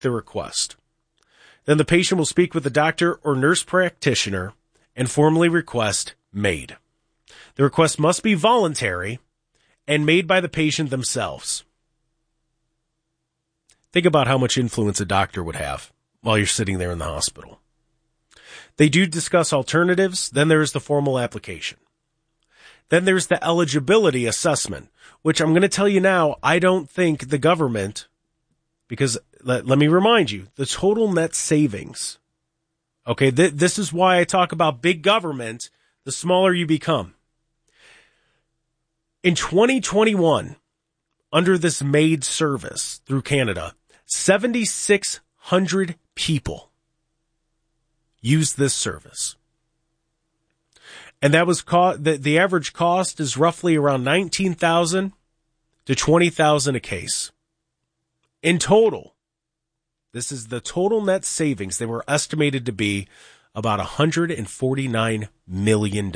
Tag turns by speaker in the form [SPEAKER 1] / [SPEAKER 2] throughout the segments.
[SPEAKER 1] the request. Then the patient will speak with the doctor or nurse practitioner and formally request MAID. The request must be voluntary and made by the patient themselves. Think about how much influence a doctor would have while you're sitting there in the hospital. They do discuss alternatives. Then there is the formal application. Then there's the eligibility assessment, which I'm going to tell you now, I don't think the government, because let me remind you, the total net savings. Okay, this is why I talk about big government, the smaller you become. In 2021, under this MAID service through Canada, 7,600 people used this service. And that was the average cost is roughly around $19,000 to $20,000 a case. In total, this is the total net savings. They were estimated to be about $149 million.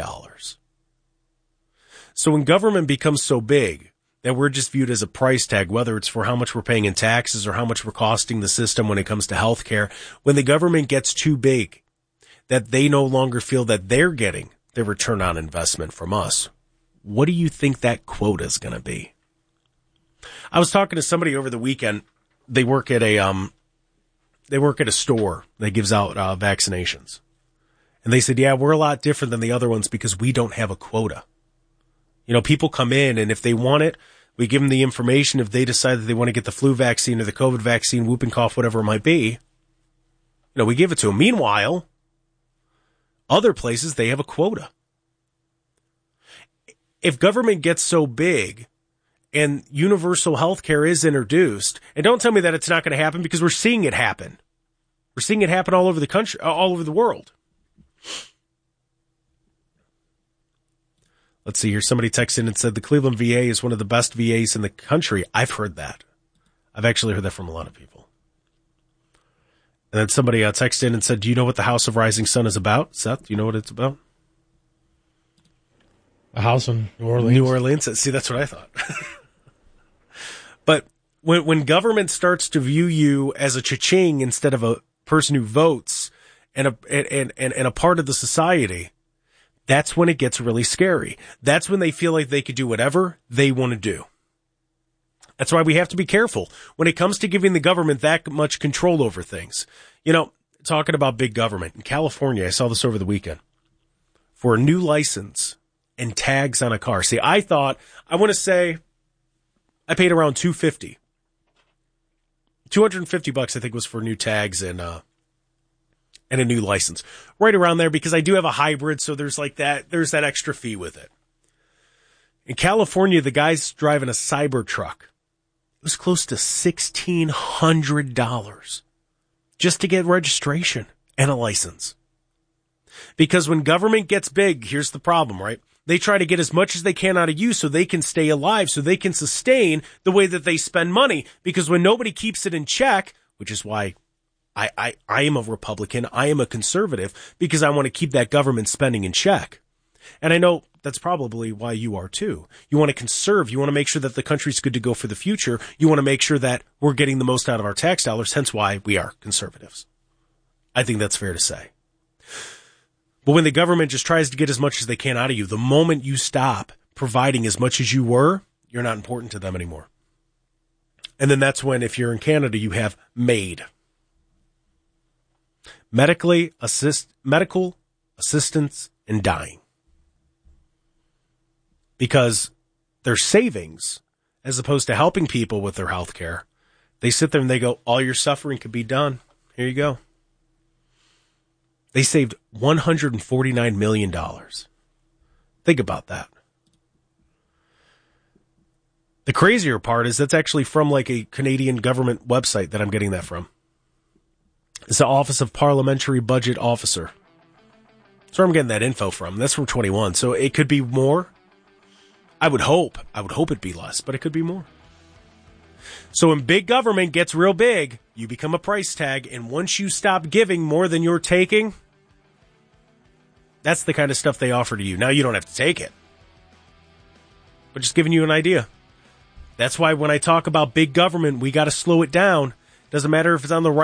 [SPEAKER 1] So when government becomes so big that we're just viewed as a price tag, whether it's for how much we're paying in taxes or how much we're costing the system when it comes to healthcare, when the government gets too big, that they no longer feel that they're getting their return on investment from us, what do you think that quota is going to be? I was talking to somebody over the weekend. They work at a store that gives out vaccinations. And they said, yeah, we're a lot different than the other ones because we don't have a quota. You know, people come in and if they want it, we give them the information. If they decide that they want to get the flu vaccine or the COVID vaccine, whooping cough, whatever it might be, you know, we give it to them. Meanwhile, other places, they have a quota. If government gets so big and universal health care is introduced, and don't tell me that it's not going to happen because we're seeing it happen. We're seeing it happen all over the country, all over the world. Let's see here. Somebody texted in and said the Cleveland VA is one of the best VAs in the country. I've heard that. I've actually heard that from a lot of people. And then somebody texted in and said, do you know what the House of Rising Sun is about? Seth, do you know what it's about?
[SPEAKER 2] A house in New Orleans.
[SPEAKER 1] New Orleans. See, that's what I thought. But when government starts to view you as a cha-ching instead of a person who votes and a part of the society, that's when it gets really scary. That's when they feel like they could do whatever they want to do. That's why we have to be careful when it comes to giving the government that much control over things. You know, talking about big government in California, I saw this over the weekend. For a new license and tags on a car. See, I want to say I paid around $250. $250, I think, was for new tags and a new license. Right around there because I do have a hybrid, so there's that extra fee with it. In California, the guy's driving a Cybertruck. It was close to $1,600 just to get registration and a license. Because when government gets big, here's the problem, right? They try to get as much as they can out of you so they can stay alive, so they can sustain the way that they spend money. Because when nobody keeps it in check, which is why I am a Republican, I am a conservative, because I want to keep that government spending in check. And I know that's probably why you are too. You want to conserve. You want to make sure that the country's good to go for the future. You want to make sure that we're getting the most out of our tax dollars, hence why we are conservatives. I think that's fair to say. But when the government just tries to get as much as they can out of you, the moment you stop providing as much as you were, you're not important to them anymore. And then that's when, if you're in Canada, you have MAID. Medical assistance in dying. Because their savings, as opposed to helping people with their health care, they sit there and they go, all your suffering could be done. Here you go. They saved $149 million. Think about that. The crazier part is that's actually from like a Canadian government website that I'm getting that from. It's the Office of Parliamentary Budget Officer. That's where I'm getting that info from. That's from 21. So it could be more. I would hope it'd be less, but it could be more. So when big government gets real big, you become a price tag. And once you stop giving more than you're taking, that's the kind of stuff they offer to you. Now you don't have to take it, but just giving you an idea. That's why when I talk about big government, we got to slow it down. Doesn't matter if it's on the right